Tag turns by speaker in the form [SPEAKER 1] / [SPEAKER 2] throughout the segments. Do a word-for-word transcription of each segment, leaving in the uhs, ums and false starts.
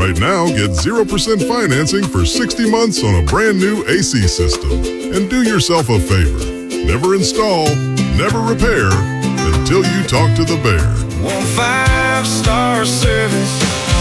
[SPEAKER 1] Right now, get zero percent financing for sixty months on a brand new A C system. And do yourself a favor. Never install, never repair until you talk to the bear.
[SPEAKER 2] One five-star service.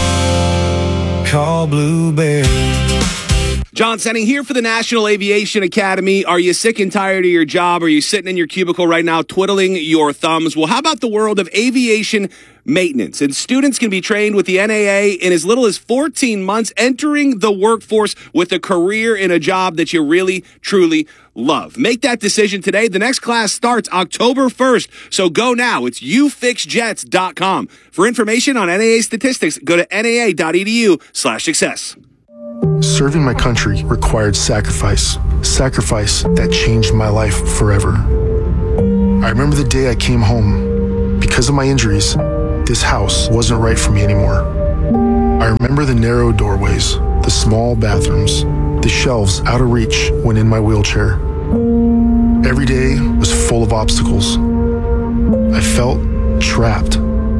[SPEAKER 2] Call Blue Bear.
[SPEAKER 3] John Senning here for the National Aviation Academy. Are you sick and tired of your job? Are you sitting in your cubicle right now twiddling your thumbs? Well, how about the world of aviation maintenance? And students can be trained with the N A A in as little as fourteen months, entering the workforce with a career in a job that you really, truly love. Make that decision today. The next class starts October first, so go now. It's you fix jets dot com. For information on N A A statistics, go to N A A dot E D U slash success.
[SPEAKER 4] Serving my country required sacrifice, sacrifice that changed my life forever. I remember the day I came home. Because of my injuries, this house wasn't right for me anymore. I remember the narrow doorways, the small bathrooms, the shelves out of reach when in my wheelchair. Every day was full of obstacles. I felt trapped.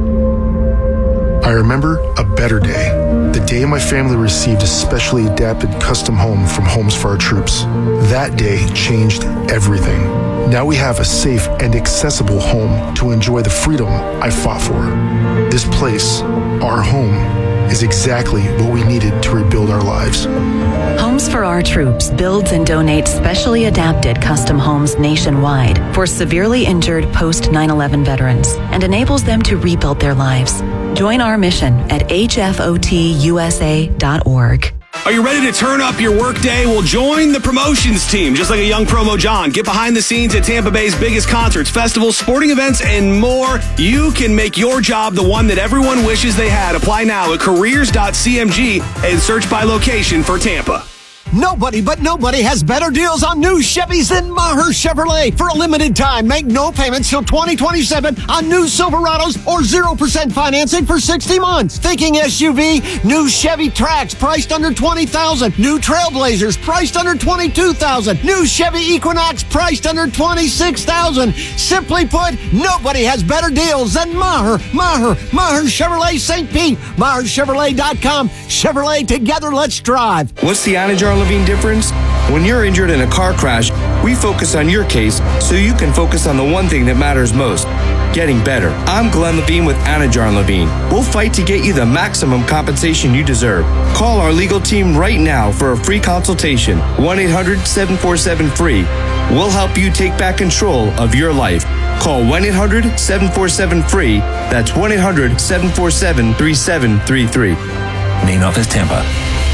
[SPEAKER 4] I remember a better day, the day my family received a specially adapted custom home from Homes for Our Troops. That day changed everything. Now we have a safe and accessible home to enjoy the freedom I fought for. This place, our home, is exactly what we needed to rebuild our lives.
[SPEAKER 5] Homes for Our Troops builds and donates specially adapted custom homes nationwide for severely injured post nine eleven veterans and enables them to rebuild their lives. Join our mission at H F O T U S A dot org.
[SPEAKER 3] Are you ready to turn up your workday? Well, join the promotions team, just like a young promo John. Get behind the scenes at Tampa Bay's biggest concerts, festivals, sporting events, and more. You can make your job the one that everyone wishes they had. Apply now at careers dot C M G and search by location for Tampa.
[SPEAKER 6] Nobody but nobody has better deals on new Chevys than Maher Chevrolet. For a limited time, make no payments till twenty twenty-seven on new Silverados or zero percent financing for sixty months. Thinking S U V? New Chevy Trax priced under twenty thousand dollars. New Trailblazers priced under twenty-two thousand dollars. New Chevy Equinox priced under twenty-six thousand dollars. Simply put, nobody has better deals than Maher. Maher. Maher Chevrolet Saint Pete. Maher Chevrolet dot com. Chevrolet, together, let's drive.
[SPEAKER 7] What's the Anajar Levine difference? When you're injured in a car crash, we focus on your case so you can focus on the one thing that matters most, getting better. I'm Glenn Levine with Anajar Levine. We'll fight to get you the maximum compensation you deserve. Call our legal team right now for a free consultation. one eight hundred seven four seven free. We'll help you take back control of your life. Call one eight hundred seven four seven free. That's one eight hundred seven four seven three seven three three.
[SPEAKER 8] Main office, Tampa.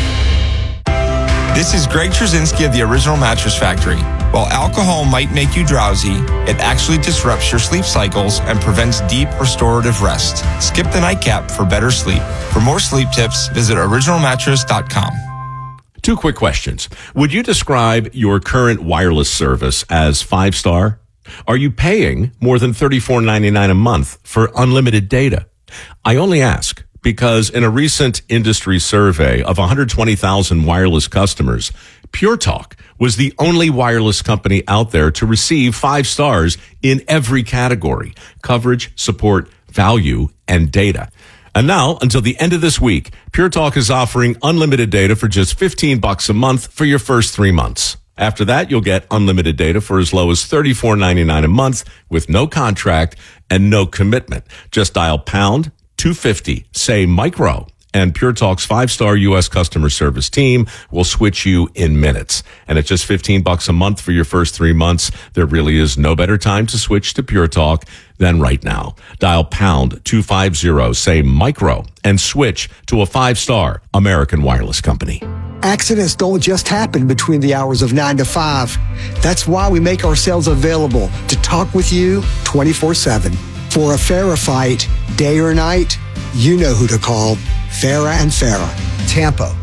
[SPEAKER 9] This is Greg Trzynski of the Original Mattress Factory. While alcohol might make you drowsy, it actually disrupts your sleep cycles and prevents deep restorative rest. Skip the nightcap for better sleep. For more sleep tips, visit original mattress dot com.
[SPEAKER 10] Two quick questions. Would you describe your current wireless service as five-star? Are you paying more than thirty-four ninety-nine a month for unlimited data? I only ask because in a recent industry survey of one hundred twenty thousand wireless customers, Pure Talk was the only wireless company out there to receive five stars in every category: coverage, support, value, and data. And now, until the end of this week, Pure Talk is offering unlimited data for just fifteen bucks a month for your first three months. After that, you'll get unlimited data for as low as thirty-four ninety-nine a month with no contract and no commitment. Just dial pound two fifty, say micro, and Pure Talk's five-star U S customer service team will switch you in minutes. And at just fifteen bucks a month for your first three months, there really is no better time to switch to Pure Talk than right now. Dial pound two fifty, say micro, and switch to a five-star American wireless company.
[SPEAKER 11] Accidents don't just happen between the hours of nine to five. That's why we make ourselves available to talk with you twenty-four seven. For a Farah fight, day or night, you know who to call. Farah and Farah, Tampa.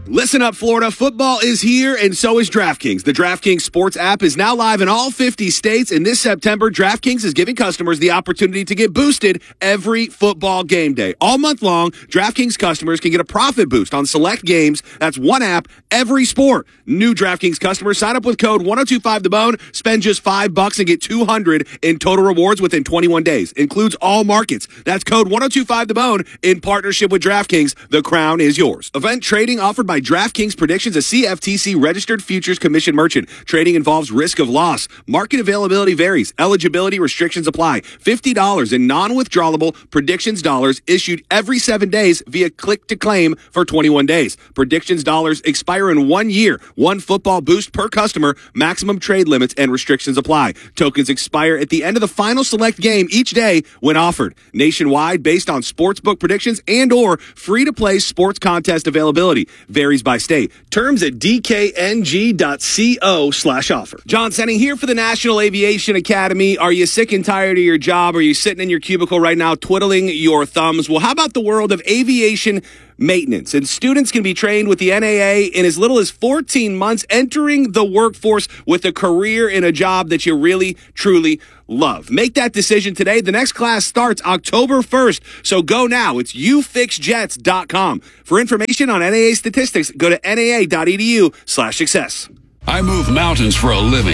[SPEAKER 3] Listen up, Florida. Football is here, and so is DraftKings. The DraftKings Sports app is now live in all fifty states, and this September, DraftKings is giving customers the opportunity to get boosted every football game day. All month long, DraftKings customers can get a profit boost on select games. That's one app, every sport. New DraftKings customers sign up with code one oh two five the bone, spend just five bucks and get two hundred in total rewards within twenty-one days. Includes all markets. That's code one oh two five the bone in partnership with DraftKings. The crown is yours. Event trading offered by DraftKings Predictions, a C F T C registered futures commission merchant. Trading involves risk of loss. Market availability varies. Eligibility restrictions apply. fifty dollars in non-withdrawable Predictions dollars issued every seven days via click to claim for twenty-one days. Predictions dollars expire in one year. One football boost per customer. Maximum trade limits and restrictions apply. Tokens expire at the end of the final select game each day when offered. Nationwide, based on sportsbook predictions and or free-to-play sports contest availability. Varies by state. Terms at d k n g dot co slash offer. John Senning here for the National Aviation Academy. Are you sick and tired of your job? Are you sitting in your cubicle right now twiddling your thumbs? Well, how about the world of aviation maintenance? And students can be trained with the N A A in as little as fourteen months, entering the workforce with a career in a job that you really, truly love. Make that decision today. The next class starts October first, so go now. It's you fix jets dot com. For information on N A A statistics, go to N A A dot E D U slash success.
[SPEAKER 12] I move mountains for a living.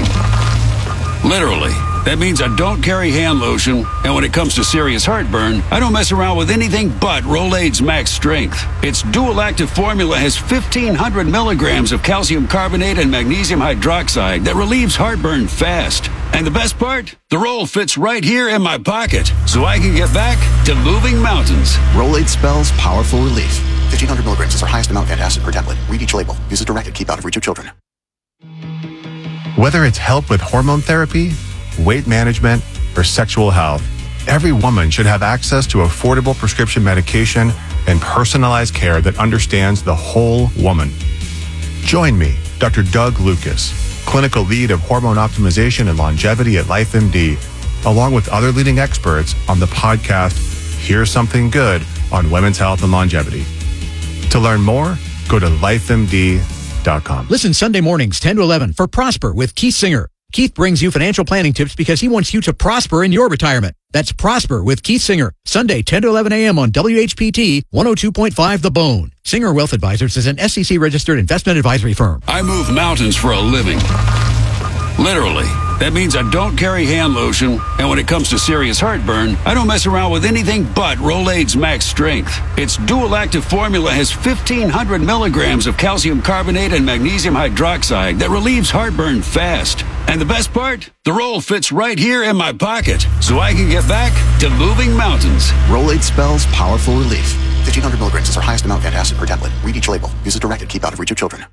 [SPEAKER 12] Literally. That means I don't carry hand lotion, and when it comes to serious heartburn, I don't mess around with anything but Rolaids Max Strength. Its dual-active formula has fifteen hundred milligrams of calcium carbonate and magnesium hydroxide that relieves heartburn fast. And the best part? The roll fits right here in my pocket, so I can get back to moving mountains.
[SPEAKER 13] Rolaids spells powerful relief. fifteen hundred milligrams is our highest amount of antacid per tablet. Read each label. Use as directed. Keep out of reach of children.
[SPEAKER 14] Whether it's help with hormone therapy, weight management, or sexual health, every woman should have access to affordable prescription medication and personalized care that understands the whole woman. Join me, Doctor Doug Lucas, clinical lead of hormone optimization and longevity at LifeMD, along with other leading experts on the podcast Here's Something Good on Women's Health and Longevity. To learn more, go to life M D dot com.
[SPEAKER 15] Listen Sunday mornings, ten to eleven, for Prosper with Keith Singer. Keith brings you financial planning tips because he wants you to prosper in your retirement. That's Prosper with Keith Singer. Sunday, ten to eleven a.m. on W H P T one oh two point five The Bone. Singer Wealth Advisors is an S E C-registered investment advisory firm.
[SPEAKER 12] I move mountains for a living. Literally. That means I don't carry hand lotion, and when it comes to serious heartburn, I don't mess around with anything but Rolaids Max Strength. Its dual-active formula has fifteen hundred milligrams of calcium carbonate and magnesium hydroxide that relieves heartburn fast. And the best part? The roll fits right here in my pocket, so I can get back to moving mountains.
[SPEAKER 13] Rolaids spells powerful relief. fifteen hundred milligrams is our highest amount of antacid per tablet. Read each label. Use as directed. Keep out of reach of children.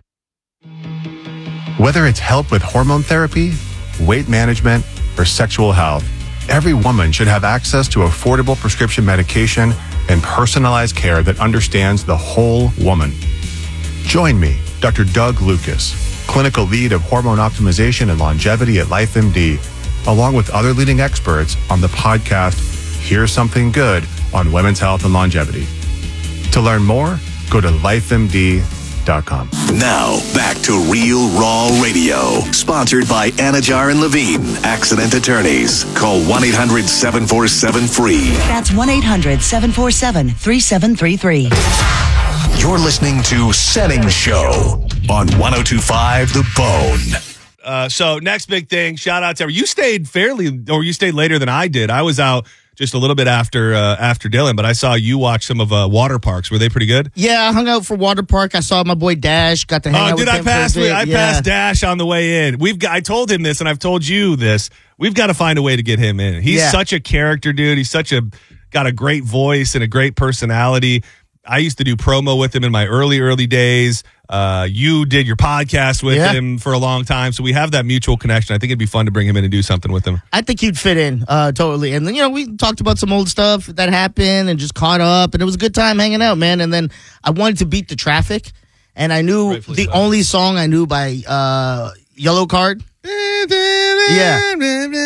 [SPEAKER 14] Whether it's help with hormone therapy, weight management, or sexual health, every woman should have access to affordable prescription medication and personalized care that understands the whole woman. Join me, Doctor Doug Lucas, clinical lead of hormone optimization and longevity at LifeMD, along with other leading experts on the podcast Here's Something Good on Women's Health and Longevity. To learn more, go to life M D dot com.
[SPEAKER 16] Now, back to Real Raw Radio. Sponsored by Anajar and Levine, accident attorneys. Call one eight hundred seven four seven free.
[SPEAKER 17] That's one eight hundred seven four seven three seven three three.
[SPEAKER 16] You're listening to Senning Show on one oh two point five The Bone.
[SPEAKER 18] Uh, so, next big thing, shout out to you stayed fairly, or you stayed later than I did. I was out just a little bit after uh, after Dylan, but I saw you watch some of uh, water parks. Were they pretty good?
[SPEAKER 19] Yeah, I hung out for water park. I saw my boy Dash. Got to hang
[SPEAKER 18] oh,
[SPEAKER 19] out
[SPEAKER 18] did
[SPEAKER 19] with
[SPEAKER 18] I
[SPEAKER 19] him
[SPEAKER 18] pass?
[SPEAKER 19] for a bit.
[SPEAKER 18] I
[SPEAKER 19] yeah.
[SPEAKER 18] passed Dash on the way in. We've got. I told him this, and I've told you this. We've got to find a way to get him in. He's
[SPEAKER 19] Yeah.
[SPEAKER 18] such a character, dude. He's such a got a great voice and a great personality. I used to do promo with him in my early, early days. Uh, you did your podcast with
[SPEAKER 19] Yeah.
[SPEAKER 18] him for a long time, so we have that mutual connection. I think it'd be fun to bring him in and do something with him.
[SPEAKER 19] I think you'd fit in uh, totally. And then, you know, we talked about some old stuff that happened and just caught up. And it was a good time hanging out, man. And then I wanted to beat the traffic. And I knew the only song I knew by uh, Yellow Card.
[SPEAKER 18] Eh,
[SPEAKER 19] Yeah.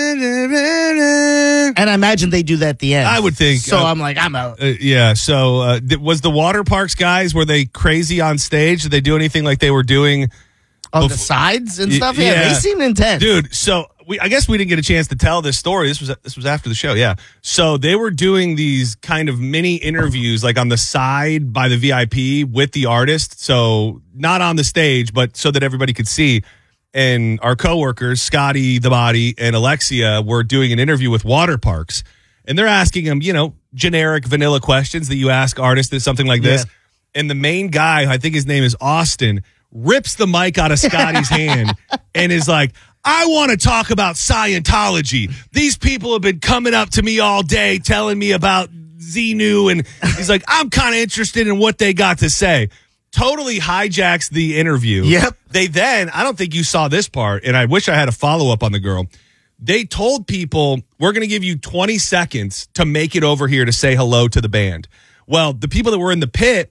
[SPEAKER 19] And I imagine they do that at the end.
[SPEAKER 18] I would think.
[SPEAKER 19] So
[SPEAKER 18] uh,
[SPEAKER 19] I'm like, I'm out.
[SPEAKER 18] Uh, yeah. So uh, th- was the water parks guys, were they crazy on stage? Did they do anything like they were doing
[SPEAKER 19] on
[SPEAKER 18] bef-
[SPEAKER 19] the sides and
[SPEAKER 18] Y-
[SPEAKER 19] stuff? Yeah,
[SPEAKER 18] yeah.
[SPEAKER 19] they seemed intense.
[SPEAKER 18] Dude, so we I guess we didn't get a chance to tell this story. This was this was after the show, yeah. So they were doing these kind of mini interviews like on the side by the V I P with the artist. So not on the stage, but so that everybody could see. And our coworkers, Scotty the Body and Alexia, were doing an interview with Water Parks. And they're asking them, you know, generic vanilla questions that you ask artists that something like this. Yeah. And the main guy, I think his name is Austin, rips the mic out of Scotty's hand and is like, I want to talk about Scientology. These people have been coming up to me all day telling me about Xenu. And he's like, I'm kind of interested in what they got to say. Totally hijacks the interview.
[SPEAKER 19] Yep.
[SPEAKER 18] They then, I don't think you saw this part, and I wish I had a follow-up on the girl. They told people, we're going to give you twenty seconds to make it over here to say hello to the band. Well, the people that were in the pit,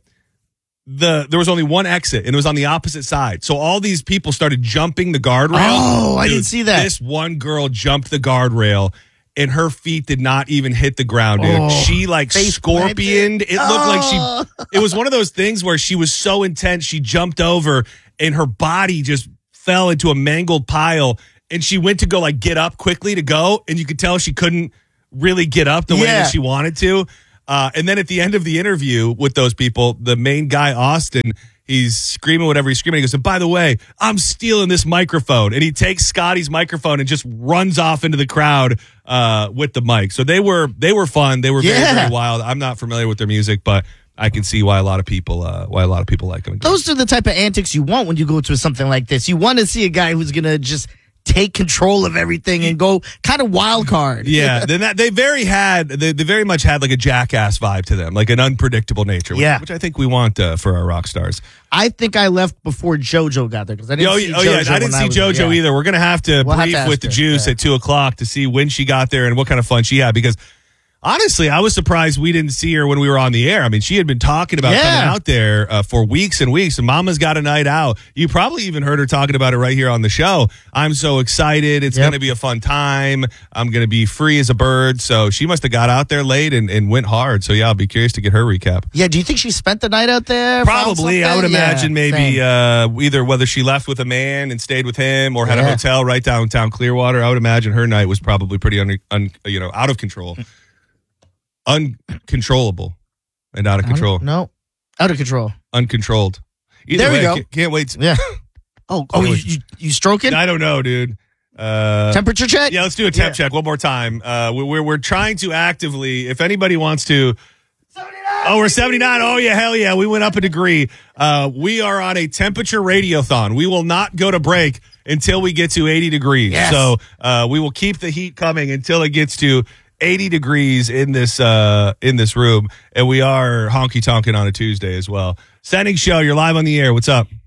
[SPEAKER 18] the there was only one exit, and it was on the opposite side. So all these people started jumping the guardrail.
[SPEAKER 19] Oh, I
[SPEAKER 18] Dude,
[SPEAKER 19] didn't see that.
[SPEAKER 18] This one girl jumped the guardrail, and her feet did not even hit the ground, dude.
[SPEAKER 19] Oh,
[SPEAKER 18] she like
[SPEAKER 19] face
[SPEAKER 18] scorpioned. It looked
[SPEAKER 19] Oh.
[SPEAKER 18] like she, it was one of those things where she was so intense, she jumped over and her body just fell into a mangled pile. And she went to go like get up quickly to go. And you could tell she couldn't really get up the way
[SPEAKER 19] Yeah.
[SPEAKER 18] that she wanted to. Uh, and then at the end of the interview with those people, the main guy, Austin, he's screaming whatever he's screaming. He goes, and by the way, I'm stealing this microphone. And he takes Scotty's microphone and just runs off into the crowd uh, with the mic. So they were they were fun. They were very,
[SPEAKER 19] Yeah.
[SPEAKER 18] very wild. I'm not familiar with their music, but I can see why a lot of people uh, why a lot of people like them.
[SPEAKER 19] Those are the type of antics you want when you go to something like this. You want to see a guy who's going to just take control of everything and go kind of wild card.
[SPEAKER 18] Yeah, then that they very had they, they very much had like a Jackass vibe to them, like an unpredictable nature. Which,
[SPEAKER 19] Yeah.
[SPEAKER 18] which I think we want uh, for our rock stars.
[SPEAKER 19] I think I left before JoJo got there because I didn't
[SPEAKER 18] Oh,
[SPEAKER 19] see
[SPEAKER 18] oh yeah,
[SPEAKER 19] JoJo
[SPEAKER 18] I didn't
[SPEAKER 19] when
[SPEAKER 18] see
[SPEAKER 19] was-
[SPEAKER 18] JoJo
[SPEAKER 19] yeah.
[SPEAKER 18] either. We're gonna have to
[SPEAKER 19] We'll have
[SPEAKER 18] brief
[SPEAKER 19] to ask
[SPEAKER 18] with the
[SPEAKER 19] her,
[SPEAKER 18] Juice
[SPEAKER 19] yeah.
[SPEAKER 18] at two o'clock to see when she got there and what kind of fun she had. Because honestly, I was surprised we didn't see her when we were on the air. I mean, she had been talking about
[SPEAKER 19] Yeah.
[SPEAKER 18] coming out there uh, for weeks and weeks. And Mama's got a night out. You probably even heard her talking about it right here on the show. I'm so excited. It's
[SPEAKER 19] Yep.
[SPEAKER 18] going to be a fun time. I'm going to be free as a bird. So she must have got out there late and, and went hard. So yeah, I'll be curious to get her recap.
[SPEAKER 19] Yeah, do you think she spent the night out there? found
[SPEAKER 18] Probably, I would
[SPEAKER 19] something? Yeah,
[SPEAKER 18] imagine maybe
[SPEAKER 19] same.
[SPEAKER 18] uh, either whether she left with a man and stayed with him, or had a
[SPEAKER 19] Yeah.
[SPEAKER 18] hotel right downtown Clearwater. I would imagine her night was probably pretty un, un, you know out of control, uncontrollable, and out of control.
[SPEAKER 19] No, out of control.
[SPEAKER 18] Uncontrolled. Either
[SPEAKER 19] There we
[SPEAKER 18] way,
[SPEAKER 19] go.
[SPEAKER 18] Can't, can't wait. To,
[SPEAKER 19] Yeah. Oh, oh, you, you, you stroking?
[SPEAKER 18] I don't know, dude. Uh,
[SPEAKER 19] Temperature check?
[SPEAKER 18] Yeah, let's do a temp
[SPEAKER 19] Yeah.
[SPEAKER 18] check one more time. Uh, we- we're we're trying to actively, if anybody wants to. Oh, we're seventy-nine. Oh, yeah, hell yeah. We went up a degree. Uh, we are on a temperature radiothon. We will not go to break until we get to eighty degrees.
[SPEAKER 19] Yes.
[SPEAKER 18] So uh, we will keep the heat coming until it gets to eighty degrees in this uh, in this room. And we are honky tonking on a Tuesday as well. Sending show. You're live on the air. What's up?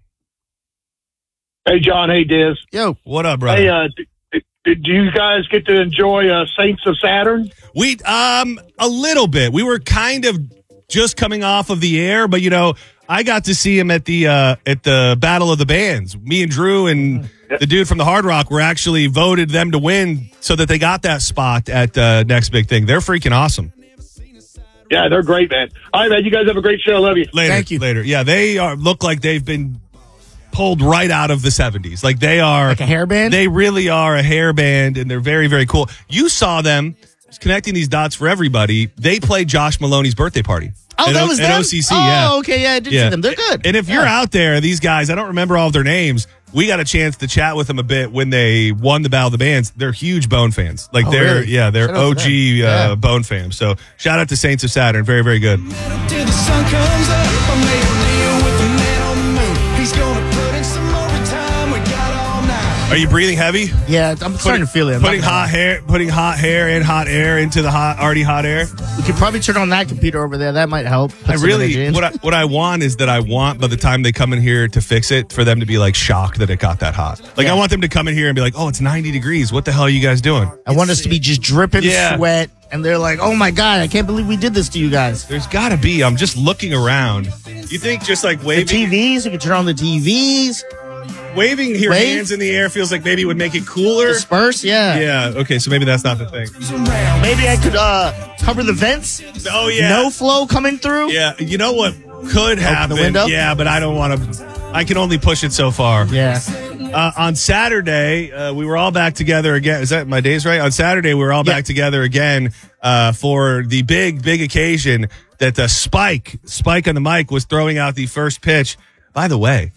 [SPEAKER 20] Hey, John. Hey, Diz.
[SPEAKER 19] Yo.
[SPEAKER 18] What up, brother?
[SPEAKER 20] Hey, uh, d- d- do you guys get to enjoy uh, Saints of Saturn?
[SPEAKER 18] We um a little bit. We were kind of just coming off of the air, but you know, I got to see him at the uh at the Battle of the Bands. Me and Drew and the dude from the Hard Rock were actually voted them to win so that they got that spot at uh, Next Big Thing. They're freaking awesome.
[SPEAKER 20] Yeah, they're great, man. All right, man. You guys have a great show. Love you.
[SPEAKER 18] Later,
[SPEAKER 19] Thank you.
[SPEAKER 18] Later. Yeah, they are look like they've been pulled right out of the seventies. Like they are
[SPEAKER 19] Like a hair band?
[SPEAKER 18] They really are a hair band, and they're very, very cool. You saw them just connecting these dots for everybody. They played Josh Maloney's birthday party.
[SPEAKER 19] Oh,
[SPEAKER 18] at
[SPEAKER 19] that
[SPEAKER 18] O-
[SPEAKER 19] was
[SPEAKER 18] at
[SPEAKER 19] them?
[SPEAKER 18] O C C.
[SPEAKER 19] Oh,
[SPEAKER 18] yeah.
[SPEAKER 19] okay, yeah, I did see them. They're good.
[SPEAKER 18] And if you're
[SPEAKER 19] Yeah.
[SPEAKER 18] out there, these guys, I don't remember all of their names. We got a chance to chat with them a bit when they won the Battle of the Bands. They're huge Bone fans. Like
[SPEAKER 19] Oh,
[SPEAKER 18] they're
[SPEAKER 19] really?
[SPEAKER 18] yeah, they're
[SPEAKER 19] Shout out to
[SPEAKER 18] O G
[SPEAKER 19] them.
[SPEAKER 18] uh,
[SPEAKER 19] Yeah.
[SPEAKER 18] Bone fans. So shout out to Saints of Saturn. Very, very good.
[SPEAKER 2] Till the sun comes up, I made a deal with the man on the moon. He's gonna put in some overtime. We got all night.
[SPEAKER 18] Are you breathing heavy?
[SPEAKER 19] Yeah, I'm starting to feel it. I'm
[SPEAKER 18] Putting
[SPEAKER 19] not gonna
[SPEAKER 18] hot hair, putting hot hair and hot air into the hot, already hot air.
[SPEAKER 19] lie. We could probably turn on that computer over there. That might help. Put
[SPEAKER 18] I
[SPEAKER 19] some
[SPEAKER 18] really,
[SPEAKER 19] energy in.
[SPEAKER 18] what I, what I want is that I want by the time they come in here to fix it, for them to be like shocked that it got that hot. Like
[SPEAKER 19] Yeah.
[SPEAKER 18] I want them to come in here and be like, "Oh, it's ninety degrees. What the hell are you guys doing?"
[SPEAKER 19] I want us to be just dripping
[SPEAKER 18] Yeah.
[SPEAKER 19] sweat, and they're like, "Oh my god, I can't believe we did this to you guys."
[SPEAKER 18] There's got to be. I'm just looking around. You think just like
[SPEAKER 19] The
[SPEAKER 18] waving?
[SPEAKER 19] T Vs, you can turn on the T Vs.
[SPEAKER 18] waving your
[SPEAKER 19] Wave?
[SPEAKER 18] hands in the air feels like maybe it would make it cooler.
[SPEAKER 19] Disperse, yeah.
[SPEAKER 18] Yeah, okay, so maybe that's not the thing.
[SPEAKER 19] Maybe I could uh, cover the vents.
[SPEAKER 18] Oh, yeah.
[SPEAKER 19] No flow coming through.
[SPEAKER 18] Yeah, you know what could happen?
[SPEAKER 19] the window?
[SPEAKER 18] Yeah, but I don't want to. I can only push it so far.
[SPEAKER 19] Yeah.
[SPEAKER 18] Uh, on Saturday, uh, we were all back together again. Is that my days right? On Saturday, we were all
[SPEAKER 19] Yeah.
[SPEAKER 18] back together again uh, for the big, big occasion that uh, Spike, Spike on the mic, was throwing out the first pitch. By the way,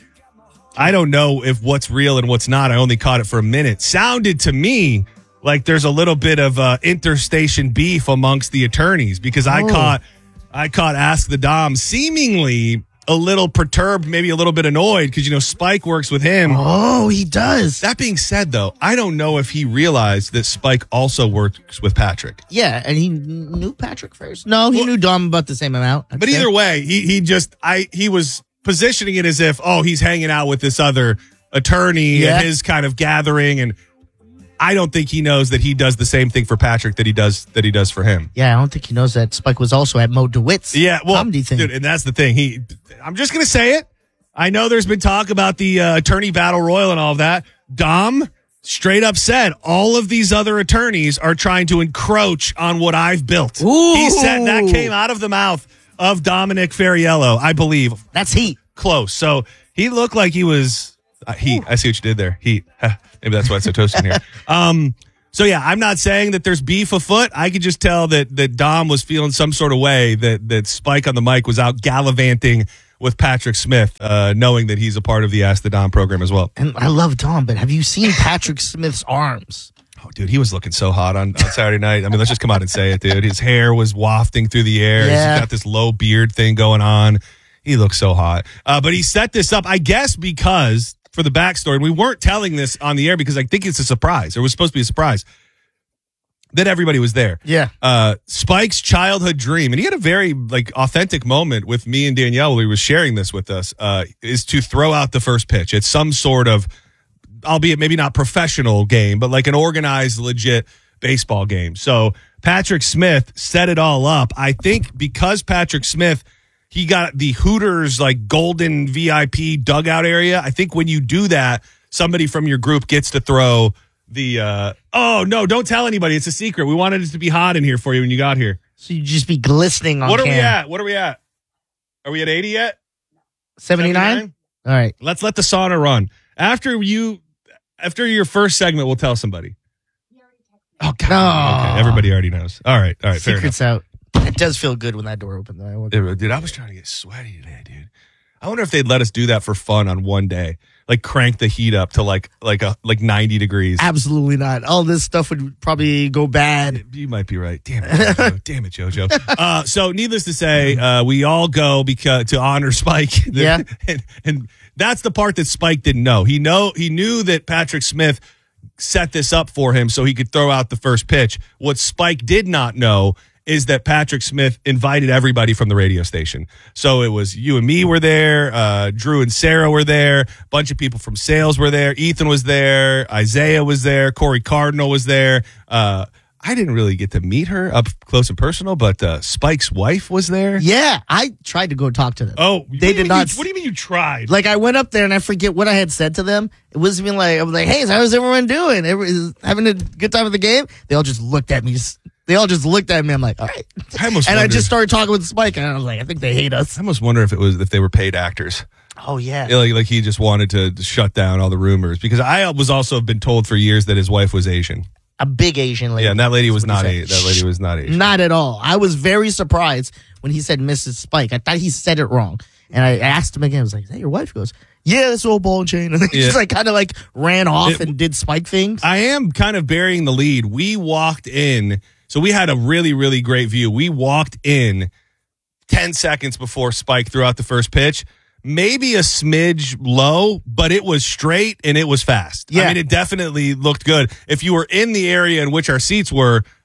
[SPEAKER 18] I don't know if what's real and what's not. I only caught it for a minute. Sounded to me like there's a little bit of uh, interstation beef amongst the attorneys because I
[SPEAKER 19] Oh.
[SPEAKER 18] caught, I caught Ask the Dom seemingly a little perturbed, maybe a little bit annoyed because, you know, Spike works with him.
[SPEAKER 19] Oh, he does.
[SPEAKER 18] That being said, though, I don't know if he realized that Spike also works with Patrick.
[SPEAKER 19] Yeah, and he knew Patrick first. No, he knew Dom about the same amount. I'd
[SPEAKER 18] But
[SPEAKER 19] say.
[SPEAKER 18] either way, he he just I he was positioning it as if, oh, he's hanging out with this other attorney
[SPEAKER 19] Yeah.
[SPEAKER 18] at his kind of gathering, and I don't think he knows that he does the same thing for Patrick that he does that he does for him.
[SPEAKER 19] Yeah, I don't think he knows that Spike was also at Mo DeWitt's
[SPEAKER 18] Yeah, well,
[SPEAKER 19] comedy thing.
[SPEAKER 18] dude, and that's the thing. He, I'm just gonna say it. I know there's been talk about the uh, attorney battle royal and all of that. Dom straight up said all of these other attorneys are trying to encroach on what I've built.
[SPEAKER 19] Ooh.
[SPEAKER 18] He said that came out of the mouth of Dominic Ferriello, I believe.
[SPEAKER 19] That's heat.
[SPEAKER 18] Close. So he looked like he was uh, heat. I see what you did there. Heat. Maybe that's why it's so toasty in here. Um, so yeah, I'm not saying that there's beef afoot. I could just tell that that Dom was feeling some sort of way that that Spike on the mic was out gallivanting with Patrick Smith, uh, knowing that he's a part of the Ask the Dom program as well.
[SPEAKER 19] And I love Dom, but have you seen Patrick Smith's arms?
[SPEAKER 18] Oh, dude, he was looking so hot on, on Saturday night. I mean, let's just come out and say it, dude. His hair was wafting through the air.
[SPEAKER 19] Yeah.
[SPEAKER 18] He's got this low beard thing going on. He looks so hot. Uh, but he set this up, I guess, because for the backstory, and we weren't telling this on the air because I think it's a surprise. It was supposed to be a surprise that everybody was there.
[SPEAKER 19] Yeah.
[SPEAKER 18] Uh, Spike's childhood dream, and he had a very like authentic moment with me and Danielle while he was sharing this with us, uh, is to throw out the first pitch. It's some sort of, albeit maybe not professional game, but like an organized, legit baseball game. So Patrick Smith set it all up. I think because Patrick Smith, he got the Hooters like golden V I P dugout area. I think when you do that, somebody from your group gets to throw the, uh, oh no, don't tell anybody. It's a secret. We wanted it to be hot in here for you when you got here.
[SPEAKER 19] So you just be glistening on
[SPEAKER 18] What are
[SPEAKER 19] cam.
[SPEAKER 18] we at? What are we at? Are we at eighty yet?
[SPEAKER 19] seventy-nine? All right.
[SPEAKER 18] Let's let the sauna run. After you, after your first segment, we'll tell somebody. Oh, God.
[SPEAKER 19] No.
[SPEAKER 18] Okay, everybody already knows. All right. All right. Fair enough.
[SPEAKER 19] Secret's out. It does feel good when that door opens. though. I woke up.
[SPEAKER 18] Dude, I was trying to get sweaty today, dude. I wonder if they'd let us do that for fun on one day. Like crank the heat up to like like a like ninety degrees.
[SPEAKER 19] Absolutely not. All this stuff would probably go bad.
[SPEAKER 18] You might be right. Damn it, Jojo. Damn it, Jojo. Uh, so needless to say, uh, we all go because to honor Spike.
[SPEAKER 19] Yeah.
[SPEAKER 18] and, and that's the part that Spike didn't know. He know he knew that Patrick Smith set this up for him so he could throw out the first pitch. What Spike did not know is that Patrick Smith invited everybody from the radio station. So it was you and me were there, uh, Drew and Sarah were there, a bunch of people from sales were there, Ethan was there, Isaiah was there, Corey Cardinal was there. Uh, I didn't really get to meet her up close and personal, but uh, Spike's wife was there.
[SPEAKER 19] Yeah, I tried to go talk to them.
[SPEAKER 18] Oh,
[SPEAKER 19] they
[SPEAKER 18] what do you
[SPEAKER 19] did
[SPEAKER 18] mean
[SPEAKER 19] not.
[SPEAKER 18] you- what do you mean you tried?
[SPEAKER 19] Like I went up there and I forget what I had said to them. It was even like I was like, "Hey, how's everyone doing? Every, is having a good time at the game?" They all just looked at me. They all just looked at me. I'm like, "All right."
[SPEAKER 18] I almost
[SPEAKER 19] and I
[SPEAKER 18] wondered-
[SPEAKER 19] just started talking with Spike, and I was like, "I think they hate us."
[SPEAKER 18] I almost wonder if it was if they were paid actors.
[SPEAKER 19] Oh yeah.
[SPEAKER 18] Yeah, Like, like he just wanted to shut down all the rumors because I was also been told for years that his wife was Asian.
[SPEAKER 19] A big Asian lady.
[SPEAKER 18] Yeah, and that lady was
[SPEAKER 19] That's what
[SPEAKER 18] not
[SPEAKER 19] he
[SPEAKER 18] a
[SPEAKER 19] said.
[SPEAKER 18] that lady was not Asian.
[SPEAKER 19] Not at all. I was very surprised when he said Missus Spike. I thought he said it wrong. And I asked him again. I was like, "Is that your wife?" He goes, "Yeah, that's old ball and chain." And he
[SPEAKER 18] Yeah.
[SPEAKER 19] just like kind of like ran off
[SPEAKER 18] It-
[SPEAKER 19] and did Spike things.
[SPEAKER 18] I am kind of burying the lead. We walked in, so we had a really, really great view. We walked in ten seconds before Spike threw out the first pitch. Maybe a smidge low, but it was straight and it was fast.
[SPEAKER 19] Yeah.
[SPEAKER 18] I mean, it definitely looked good. If you were in the area in which our seats were,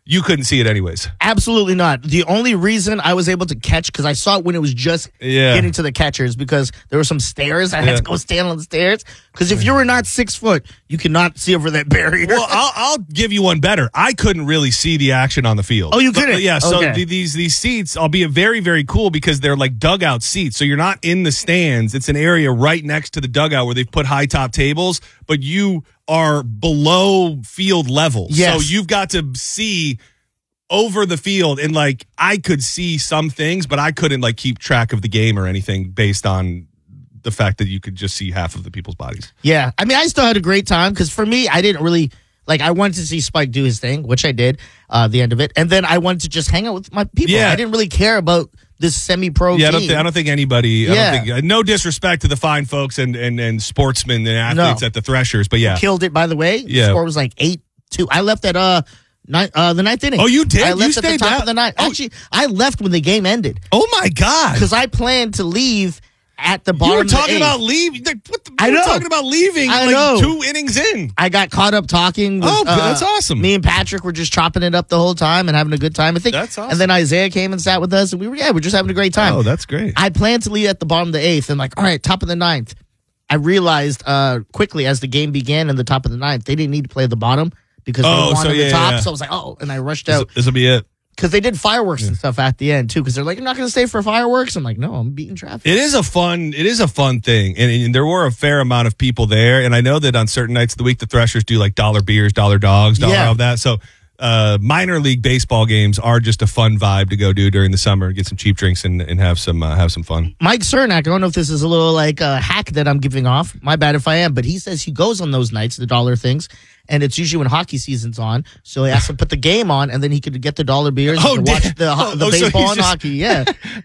[SPEAKER 18] you couldn't see it anyways.
[SPEAKER 19] Absolutely not. The only reason I was able to catch, because I saw it when it was just
[SPEAKER 18] Yeah.
[SPEAKER 19] getting to the catchers, because there were some stairs. I
[SPEAKER 18] Yeah.
[SPEAKER 19] had to go stand on the stairs. Because if you were not six foot, you cannot see over that barrier.
[SPEAKER 18] Well, I'll, I'll give you one better. I couldn't really see the action on the field.
[SPEAKER 19] Oh, you
[SPEAKER 18] But,
[SPEAKER 19] couldn't?
[SPEAKER 18] yeah. So
[SPEAKER 19] Okay.
[SPEAKER 18] the, these these seats, I'll be very very cool because they're like dugout seats. So you're not in the stands. It's an area right next to the dugout where they've put high top tables, but you are below field level.
[SPEAKER 19] Yes.
[SPEAKER 18] So you've got to see over the field, and like I could see some things, but I couldn't like keep track of the game or anything based on the fact that you could just see half of the people's bodies.
[SPEAKER 19] Yeah. I mean, I still had a great time because for me, I didn't really, like, I wanted to see Spike do his thing, which I did, uh, the end of it. And then I wanted to just hang out with my people.
[SPEAKER 18] Yeah.
[SPEAKER 19] I didn't really care about this semi-pro
[SPEAKER 18] Yeah, I
[SPEAKER 19] team.
[SPEAKER 18] don't, th- I don't think anybody. I
[SPEAKER 19] Yeah.
[SPEAKER 18] don't think, uh, no disrespect to the fine folks and, and, and sportsmen and athletes
[SPEAKER 19] No.
[SPEAKER 18] at the Threshers, but yeah,
[SPEAKER 19] Killed it, by the way.
[SPEAKER 18] Yeah.
[SPEAKER 19] The score was like eight two. I left at uh, nine, uh the ninth inning.
[SPEAKER 18] Oh, you did?
[SPEAKER 19] I
[SPEAKER 18] You
[SPEAKER 19] left at the
[SPEAKER 18] stayed
[SPEAKER 19] top
[SPEAKER 18] down-
[SPEAKER 19] of the ninth. Actually, I left when the game ended.
[SPEAKER 18] Oh my god!
[SPEAKER 19] Because I planned to leave at the bottom.
[SPEAKER 18] you were
[SPEAKER 19] of the
[SPEAKER 18] talking
[SPEAKER 19] eighth.
[SPEAKER 18] about leaving. What the,
[SPEAKER 19] I
[SPEAKER 18] you were
[SPEAKER 19] know.
[SPEAKER 18] talking about leaving.
[SPEAKER 19] I
[SPEAKER 18] like
[SPEAKER 19] know.
[SPEAKER 18] two innings in.
[SPEAKER 19] I got caught up talking. With,
[SPEAKER 18] Oh,
[SPEAKER 19] uh,
[SPEAKER 18] that's awesome.
[SPEAKER 19] Me and Patrick were just chopping it up the whole time and having a good time. I think
[SPEAKER 18] That's awesome.
[SPEAKER 19] And then Isaiah came and sat with us, and we were yeah, we're just having a great time.
[SPEAKER 18] Oh, that's great.
[SPEAKER 19] I planned to leave at the bottom of the eighth, and like, all right, top of the ninth. I realized uh, quickly as the game began in the top of the ninth, they didn't need to play at the bottom because
[SPEAKER 18] Oh,
[SPEAKER 19] they wanted
[SPEAKER 18] so yeah,
[SPEAKER 19] the top.
[SPEAKER 18] yeah.
[SPEAKER 19] So I was like, oh, and I rushed
[SPEAKER 18] This
[SPEAKER 19] out
[SPEAKER 18] will be it.
[SPEAKER 19] because they did fireworks and stuff at the end too. Because they're like, you're not going to stay for fireworks. I'm like, no, I'm beating traffic.
[SPEAKER 18] It is a fun. It is a fun thing, and, and there were a fair amount of people there. And I know that on certain nights of the week, the Threshers do like dollar beers, dollar dogs, dollar
[SPEAKER 19] Yeah.
[SPEAKER 18] all of that. So uh, minor league baseball games are just a fun vibe to go do during the summer, get some cheap drinks, and, and have some uh, have some fun.
[SPEAKER 19] Mike Cernak, I don't know if this is a little like a hack that I'm giving off. My bad if I am, but he says he goes on those nights, the dollar things, and it's usually when hockey season's on. So he has to put the game on, and then he could get the dollar beers
[SPEAKER 18] Oh,
[SPEAKER 19] and
[SPEAKER 18] damn.
[SPEAKER 19] watch the, ho- the
[SPEAKER 18] Oh, so
[SPEAKER 19] baseball
[SPEAKER 18] he's
[SPEAKER 19] and
[SPEAKER 18] just-
[SPEAKER 19] hockey. Yeah.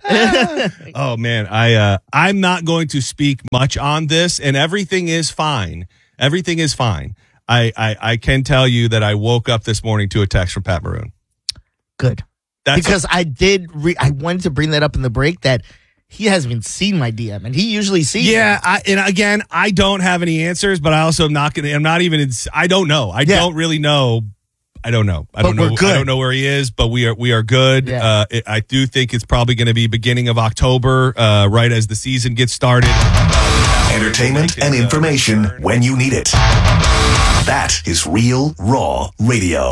[SPEAKER 18] Oh man, I uh, I'm not going to speak much on this, and everything is fine. Everything is fine. I, I, I can tell you that I woke up this morning to a text from Pat Maroon.
[SPEAKER 19] Good.
[SPEAKER 18] That's
[SPEAKER 19] because I did, re- I wanted to bring that up in the break that he hasn't even seen my D M, and he usually sees
[SPEAKER 18] Yeah,
[SPEAKER 19] them.
[SPEAKER 18] I, and again, I don't have any answers, but I also am not gonna. I'm not even. In, I don't know. I
[SPEAKER 19] Yeah.
[SPEAKER 18] don't really know. I don't know. I
[SPEAKER 19] But
[SPEAKER 18] don't know.
[SPEAKER 19] we're good.
[SPEAKER 18] I don't know where he is, but we are. We are good.
[SPEAKER 19] Yeah.
[SPEAKER 18] Uh, it, I do think it's probably going to be beginning of October, uh, right as the season gets started.
[SPEAKER 16] Entertainment and information when you need it. That is Real Raw Radio.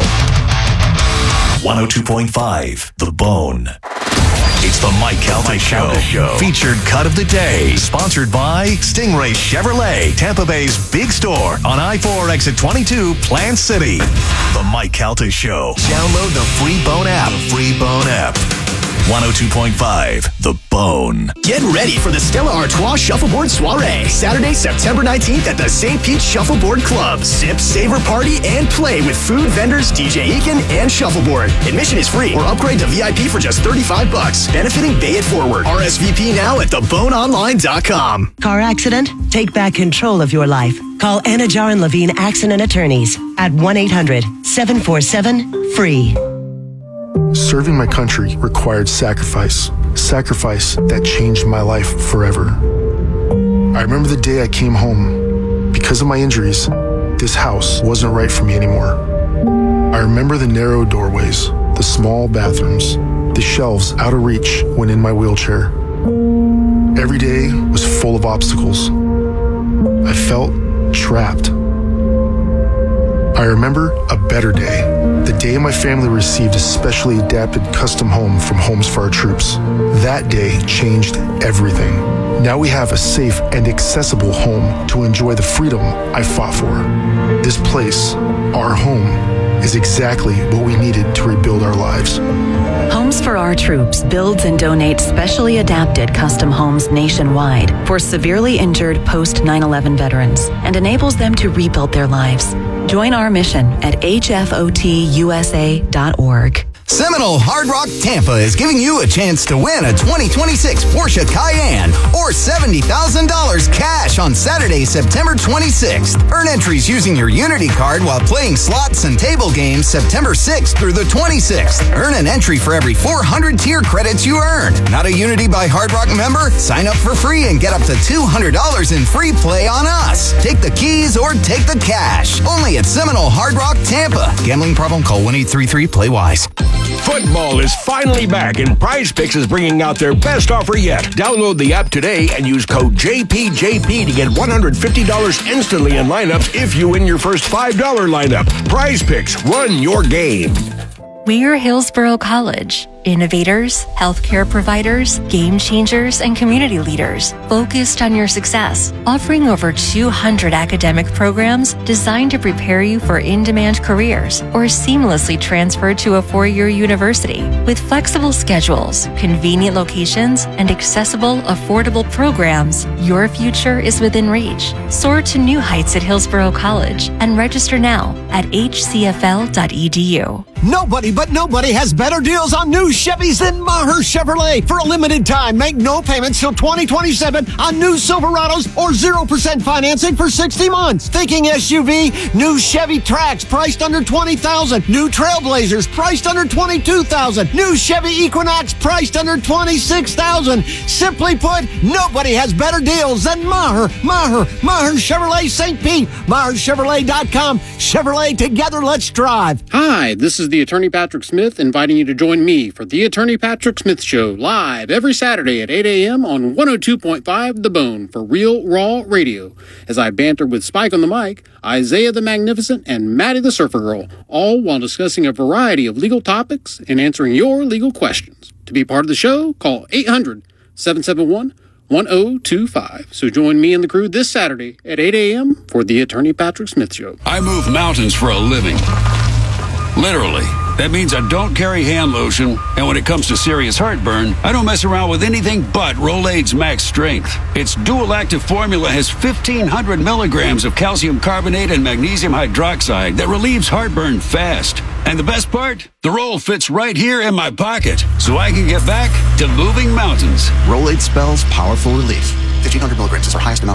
[SPEAKER 16] one oh two point five The Bone. It's the Mike Calta Show. Show. Featured cut of the day. Sponsored by Stingray Chevrolet, Tampa Bay's big store on I four exit twenty-two, Plant City. The Mike Calta Show. Download the free Bone app. The free Bone app. one oh two point five The Bone.
[SPEAKER 21] Get ready for the Stella Artois Shuffleboard Soiree, Saturday, September nineteenth at the Saint Pete Shuffleboard Club. Sip, savor, party, and play with food vendors, D J Eakin, and Shuffleboard. Admission is free or upgrade to V I P for just thirty-five bucks. Benefiting Bay It Forward. R S V P now at the bone online dot com.
[SPEAKER 22] Car accident? Take back control of your life. Call Anajar and Levine Accident Attorneys at one eight hundred seven four seven free.
[SPEAKER 4] Serving my country required sacrifice. Sacrifice that changed my life forever. I remember the day I came home. Because of my injuries, this house wasn't right for me anymore. I remember the narrow doorways, the small bathrooms, the shelves out of reach when in my wheelchair. Every day was full of obstacles. I felt trapped. I remember a better day, the day my family received a specially adapted custom home from Homes for Our Troops. That day changed everything. Now we have a safe and accessible home to enjoy the freedom I fought for. This place, our home, is exactly what we needed to rebuild our lives.
[SPEAKER 5] Homes for Our Troops builds and donates specially adapted custom homes nationwide for severely injured post nine eleven veterans and enables them to rebuild their lives. Join our mission at H F O T U S A dot org.
[SPEAKER 1] Seminole Hard Rock Tampa is giving you a chance to win a twenty twenty-six Porsche Cayenne or seventy thousand dollars cash on Saturday, September twenty-sixth. Earn entries using your Unity card while playing slots and table games September sixth through the twenty-sixth. Earn an entry for every four hundred tier credits you earn. Not a Unity by Hard Rock member? Sign up for free and get up to two hundred dollars in free play on us. Take the keys or take the cash. Only at Seminole Hard Rock Tampa. Gambling problem? Call one eight three three play wise.
[SPEAKER 6] Football is finally back, and Prize Picks is bringing out their best offer yet. Download the app today and use code J P J P to get one hundred fifty dollars instantly in lineups if you win your first five dollars lineup. Prize Picks, run your game.
[SPEAKER 23] We're Hillsborough College. Innovators, healthcare providers, game changers, and community leaders focused on your success, offering over two hundred academic programs designed to prepare you for in-demand careers or seamlessly transfer to a four-year university. With flexible schedules, convenient locations, and accessible, affordable programs, your future is within reach. Soar to new heights at Hillsborough College and register now at h c f l dot e d u.
[SPEAKER 24] Nobody but nobody has better deals on new Chevys than Maher Chevrolet. For a limited time, make no payments till twenty twenty-seven on new Silverados or zero percent financing for sixty months. Thinking S U V? New Chevy Trax priced under twenty thousand dollars. New Trailblazers priced under twenty-two thousand dollars. New Chevy Equinox priced under twenty-six thousand dollars. Simply put, nobody has better deals than Maher. Maher. Maher Chevrolet Saint Pete. Maher Chevrolet dot com. Chevrolet, together, let's drive.
[SPEAKER 25] Hi, this is the Attorney Patrick Smith inviting you to join me for the Attorney Patrick Smith Show live every Saturday at eight a.m. on one oh two point five The Bone for Real Raw Radio as I banter with Spike on the mic, Isaiah the Magnificent, and Maddie the Surfer Girl, all while discussing a variety of legal topics and answering your legal questions. To be part of the show, call eight hundred, seven seven one, one oh two five. So join me and the crew this Saturday at eight a.m. for the Attorney Patrick Smith Show.
[SPEAKER 12] I move mountains for a living. Literally. That means I don't carry hand lotion, and when it comes to serious heartburn, I don't mess around with anything but Rolaids Max Strength. Its dual-active formula has fifteen hundred milligrams of calcium carbonate and magnesium hydroxide that relieves heartburn fast. And the best part? The roll fits right here in my pocket, so I can get back to moving mountains.
[SPEAKER 13] Rolaids spells powerful relief. fifteen hundred milligrams is our highest amount